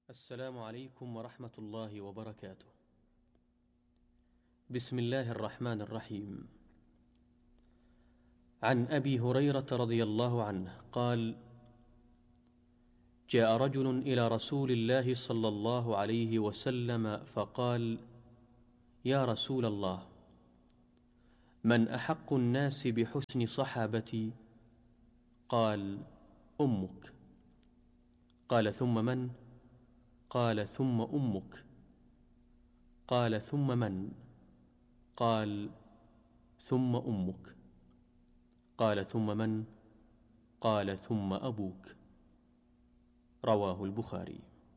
السلام عليكم ورحمة الله وبركاته. بسم الله الرحمن الرحيم. عن أبي هريرة رضي الله عنه قال: جاء رجل إلى رسول الله صلى الله عليه وسلم فقال: يا رسول الله، من أحق الناس بحسن صحابتي؟ قال: أمك. قال: ثم من؟ قال: ثم أمك. قال: ثم من؟ قال: ثم أمك. قال: ثم من؟ قال: ثم أبوك. رواه البخاري.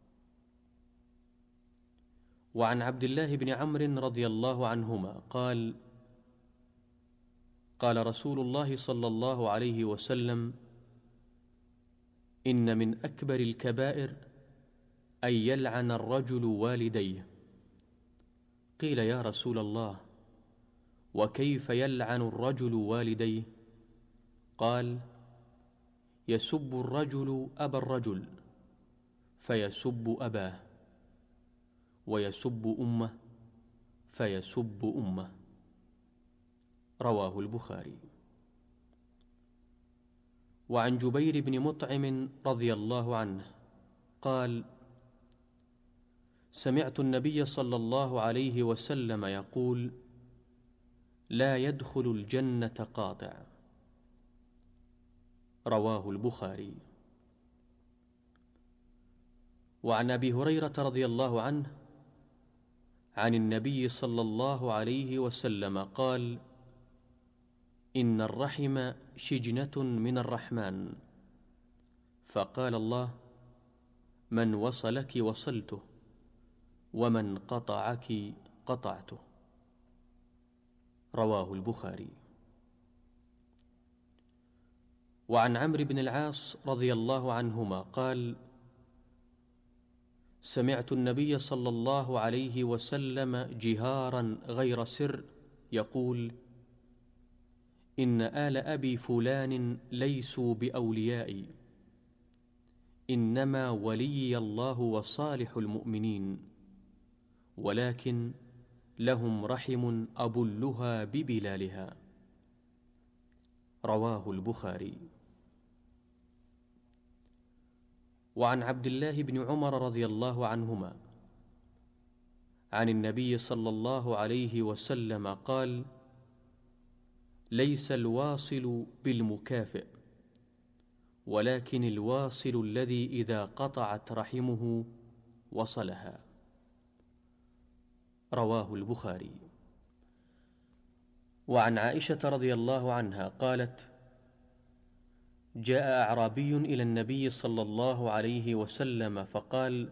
وعن عبد الله بن عمرو رضي الله عنهما قال: قال رسول الله صلى الله عليه وسلم: إن من أكبر الكبائر أن يلعن الرجل والديه. قيل: يا رسول الله، وكيف يلعن الرجل والديه؟ قال: يسب الرجل أبا الرجل فيسب أباه، ويسب أمه فيسب أمه. رواه البخاري. وعن جبير بن مطعم رضي الله عنه قال: سمعت النبي صلى الله عليه وسلم يقول: لا يدخل الجنة قاطع. رواه البخاري. وعن أبي هريرة رضي الله عنه عن النبي صلى الله عليه وسلم قال: إن الرحم شجنة من الرحمن، فقال الله: من وصلك وصلته، ومن قطعك قطعته. رواه البخاري. وعن عمرو بن العاص رضي الله عنهما قال: سمعت النبي صلى الله عليه وسلم جهارا غير سر يقول: إن آل أبي فلان ليسوا بأوليائي، إنما ولي الله وصالح المؤمنين، ولكن لهم رحم أبلها ببلالها. رواه البخاري. وعن عبد الله بن عمر رضي الله عنهما عن النبي صلى الله عليه وسلم قال: ليس الواصل بالمكافئ، ولكن الواصل الذي إذا قطعت رحمه وصلها. رواه البخاري. وعن عائشة رضي الله عنها قالت: جاء أعرابي إلى النبي صلى الله عليه وسلم فقال: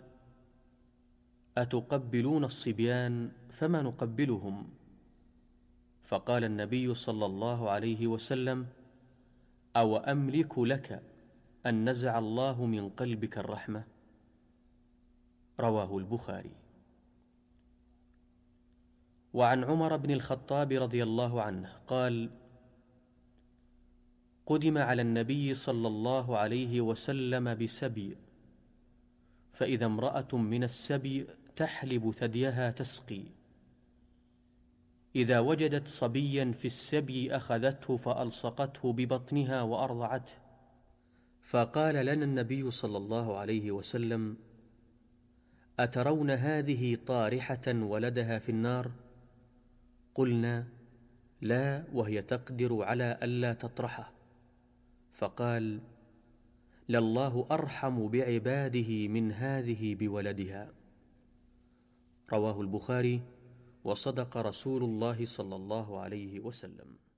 أتقبلون الصبيان؟ فما نقبلهم. فقال النبي صلى الله عليه وسلم: أو أملك لك أن نزع الله من قلبك الرحمة؟ رواه البخاري. وعن عمر بن الخطاب رضي الله عنه قال: قدم على النبي صلى الله عليه وسلم بسبي، فإذا امرأة من السبي تحلب ثديها تسقي، إذا وجدت صبيا في السبي أخذته فألصقته ببطنها وأرضعته. فقال لنا النبي صلى الله عليه وسلم: أترون هذه طارحة ولدها في النار؟ قلنا: لا، وهي تقدر على ألا تطرحه. فقال: لله أرحم بعباده من هذه بولدها. رواه البخاري. وصدق رسول الله صلى الله عليه وسلم.